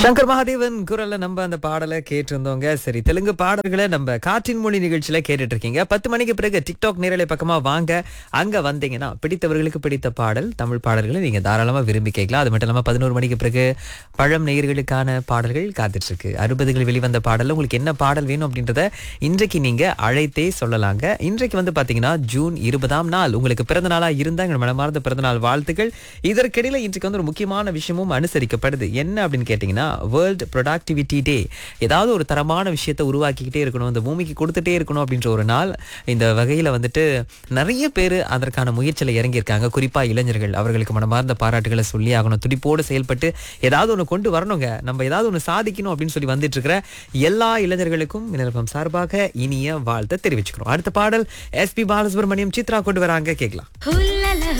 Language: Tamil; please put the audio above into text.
சங்கர் மகாதேவன் குரல்ல நம்ம அந்த பாடலை கேட்டிருந்தோங்க. சரி, தெலுங்கு பாடல்களை நம்ம காற்றின் மொழி நிகழ்ச்சியில கேட்டுட்டு இருக்கீங்க. 10 மணிக்கு பிறகு டிக்டாக் நேரலை பக்கமா வாங்க. அங்க வந்தீங்கன்னா பிடித்தவர்களுக்கு பிடித்த பாடல், தமிழ் பாடல்களை நீங்க தாராளமா விரும்பி கேட்கலாம். அது மட்டும் இல்லாம 11 மணிக்கு பிறகு பழம் நேயர்களுக்கான பாடல்கள் காத்துட்டு இருக்கு. 60களில் வெளிவந்த பாடல்ல உங்களுக்கு என்ன பாடல் வேணும் அப்படின்றத இன்றைக்கு நீங்க அழைத்தே சொல்லலாங்க. இன்றைக்கு வந்து பாத்தீங்கன்னா ஜூன் 20ஆம் நாள் உங்களுக்கு பிறந்த நாளா இருந்தா எங்க மனமார்ந்த பிறந்த நாள் வாழ்த்துக்கள். இதற்கிடையில இன்றைக்கு வந்து ஒரு முக்கியமான விஷயமும் அனுசரிக்கப்படுது. என்ன அப்படின்னு கேட்டீங்கன்னா வேர்ல்ட் ப்ரொடக்டிவிட்டி டே. ஏதாவது ஒரு தரமான விஷயத்தை உருவாக்கிக்கிட்டே இருக்கணும், இந்த பூமிக்கு கொடுத்துட்டே இருக்கணும் அப்படின்ற ஒரு நாள். இந்த வகையில வந்துட்டு நிறைய பேர் அதற்கான முயற்சியில இறங்கியிருக்காங்க. குறிப்பா இளைஞர்கள், அவர்களுக்கு மனமார்ந்த பாராட்டுகளை சொல்லி ஆகணும். துடிப்போடு செயல்பட்டு ஏதாவது ஒன்று கொண்டு வரணுங்க, நம்ம ஏதாவது ஒன்று சாதிக்கணும் அப்படின்னு சொல்லி வந்துட்டு இருக்கிற எல்லா இளைஞர்களுக்கும் மின்னல்பம் சார்பாக இனிய வாழ்த்தை தெரிவிச்சுக்கிறோம். அடுத்த பாடல் எஸ்பி பாலசுப்ரமணியம், சித்ரா கொண்டு வராங்க, கேட்கலாம்.